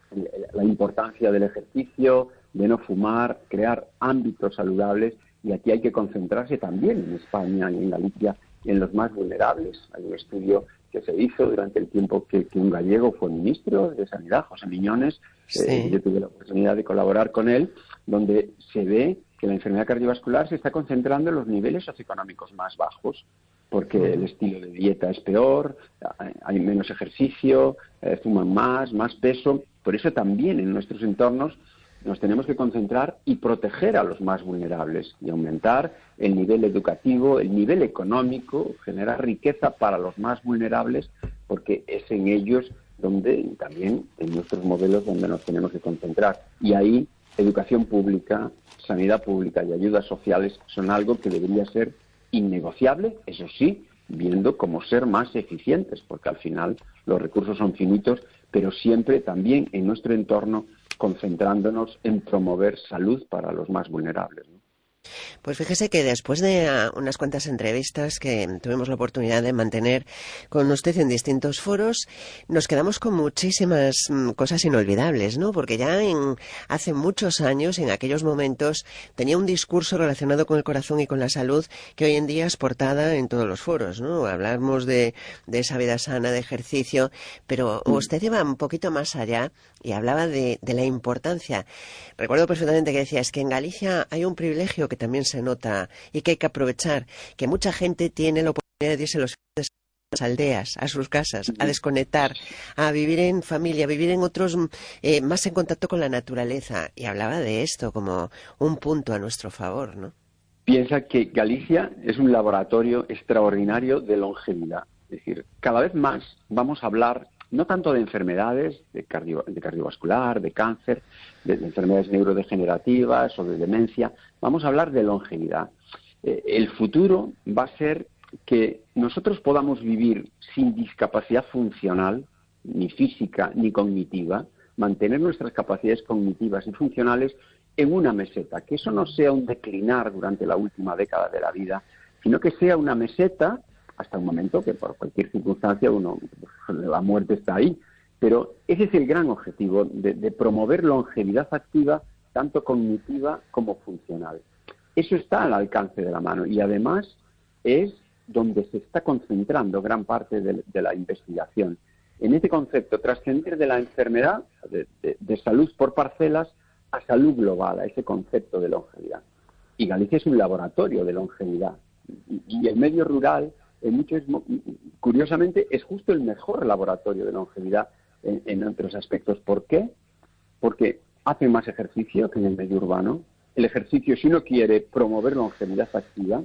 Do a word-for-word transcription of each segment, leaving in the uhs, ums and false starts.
la importancia del ejercicio, de no fumar, crear ámbitos saludables, y aquí hay que concentrarse también en España y en Galicia en los más vulnerables. Hay un estudio que se hizo durante el tiempo que, que un gallego fue ministro de Sanidad, José Miñones, Sí. eh, yo tuve la oportunidad de colaborar con él, donde se ve que la enfermedad cardiovascular se está concentrando en los niveles socioeconómicos más bajos, porque el estilo de dieta es peor, hay menos ejercicio, eh, fuman más, más peso. Por eso también en nuestros entornos nos tenemos que concentrar y proteger a los más vulnerables y aumentar el nivel educativo, el nivel económico, generar riqueza para los más vulnerables, porque es en ellos donde también en nuestros modelos donde nos tenemos que concentrar. Y ahí educación pública, sanidad pública y ayudas sociales son algo que debería ser innegociable, eso sí, viendo cómo ser más eficientes, porque al final los recursos son finitos, pero siempre también en nuestro entorno concentrándonos en promover salud para los más vulnerables, ¿no? Pues fíjese que después de uh, unas cuantas entrevistas que tuvimos la oportunidad de mantener con usted en distintos foros, nos quedamos con muchísimas mm, cosas inolvidables, ¿no? Porque ya en hace muchos años, en aquellos momentos, tenía un discurso relacionado con el corazón y con la salud que hoy en día es portada en todos los foros, ¿no? Hablamos de, de esa vida sana, de ejercicio, pero usted iba un poquito más allá y hablaba de, de la importancia. Recuerdo perfectamente que decía, es que en Galicia hay un privilegio que también se nota y que hay que aprovechar, que mucha gente tiene la oportunidad de irse a los fines a las aldeas, a sus casas, a desconectar, a vivir en familia, a vivir en otros, eh, más en contacto con la naturaleza. Y hablaba de esto como un punto a nuestro favor, ¿no? Piensa que Galicia es un laboratorio extraordinario de longevidad. Es decir, cada vez más vamos a hablar no tanto de enfermedades, de, cardio, de cardiovascular, de cáncer, de, de enfermedades neurodegenerativas o de demencia, vamos a hablar de longevidad. Eh, el futuro va a ser que nosotros podamos vivir sin discapacidad funcional, ni física ni cognitiva, mantener nuestras capacidades cognitivas y funcionales en una meseta, que eso no sea un declinar durante la última década de la vida, sino que sea una meseta hasta un momento que por cualquier circunstancia uno, la muerte está ahí. Pero ese es el gran objetivo, de, de promover longevidad activa, tanto cognitiva como funcional. Eso está al alcance de la mano y además es donde se está concentrando gran parte de, de la investigación. En este concepto, trascender de la enfermedad, de, de, de salud por parcelas, a salud global, a ese concepto de longevidad. Y Galicia es un laboratorio de longevidad. Y, y el medio rural, en muchos, curiosamente, es justo el mejor laboratorio de longevidad en, en otros aspectos. ¿Por qué? Porque hace más ejercicio que en el medio urbano. El ejercicio, si uno quiere promover longevidad activa,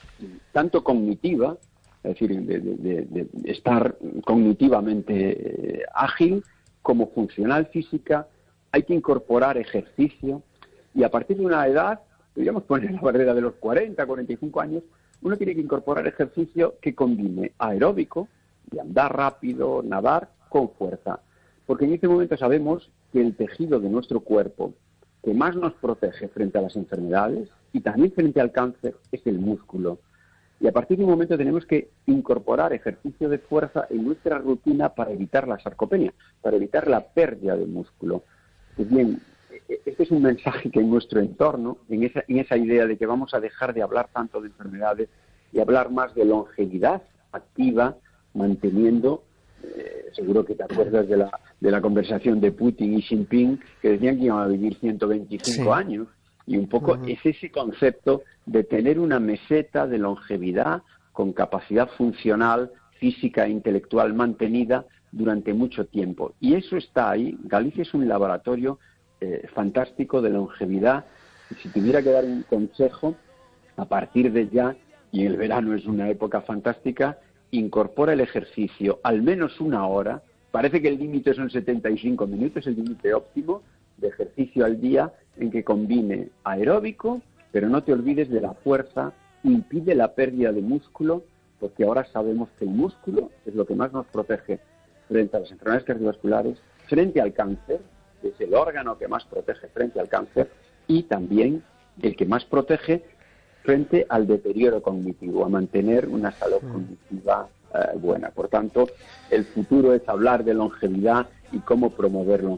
tanto cognitiva, es decir, de, de, de, de estar cognitivamente eh, ágil, como funcional física, hay que incorporar ejercicio y a partir de una edad, podríamos poner la barrera de los cuarenta, cuarenta y cinco años, uno tiene que incorporar ejercicio que combine aeróbico, de andar rápido, nadar, con fuerza. Porque en este momento sabemos que el tejido de nuestro cuerpo que más nos protege frente a las enfermedades y también frente al cáncer es el músculo. Y a partir de un momento tenemos que incorporar ejercicio de fuerza en nuestra rutina para evitar la sarcopenia, para evitar la pérdida de músculo. Pues bien, este es un mensaje que en nuestro entorno, en esa, en esa idea de que vamos a dejar de hablar tanto de enfermedades y hablar más de longevidad activa, manteniendo, eh, seguro que te acuerdas de la, de la conversación de Putin y Xi Jinping, que decían que iban a vivir ciento veinticinco sí. años, y un poco uh-huh. es ese concepto de tener una meseta de longevidad con capacidad funcional, física e intelectual mantenida durante mucho tiempo. Y eso está ahí. Galicia es un laboratorio eh, fantástico de longevidad. Y si tuviera que dar un consejo, a partir de ya, y el verano es una época fantástica, incorpora el ejercicio al menos una hora. Parece que el límite son setenta y cinco minutos, el límite óptimo de ejercicio al día, en que combine aeróbico, pero no te olvides de la fuerza, impide la pérdida de músculo, porque ahora sabemos que el músculo es lo que más nos protege frente a las enfermedades cardiovasculares, frente al cáncer, que es el órgano que más protege frente al cáncer, y también el que más protege frente al deterioro cognitivo, a mantener una salud cognitiva eh, buena. Por tanto, el futuro es hablar de longevidad y cómo promoverlo.